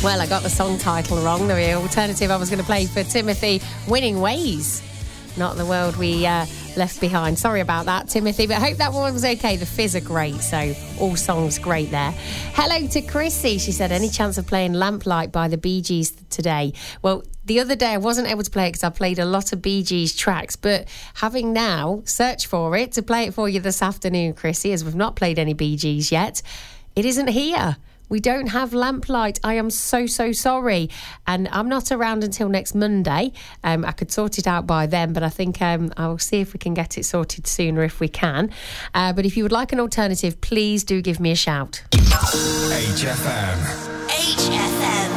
Well, I got the song title wrong. The alternative I was going to play for Timothy, Winning Ways. Not the world we left behind. Sorry about that, Timothy, but I hope that one was okay. The Fizz are great, so all songs great there. Hello to Chrissy. She said, any chance of playing Lamplight by the Bee Gees today? Well, the other day I wasn't able to play it because I played a lot of Bee Gees tracks, but having now searched for it to play it for you this afternoon, Chrissy, as we've not played any Bee Gees yet, it isn't here. We don't have Lamplight. I am so sorry. And I'm not around until next Monday. I could sort it out by then, but I think I'll see if we can get it sorted sooner if we can. But if you would like an alternative, please do give me a shout. HFM. HFM.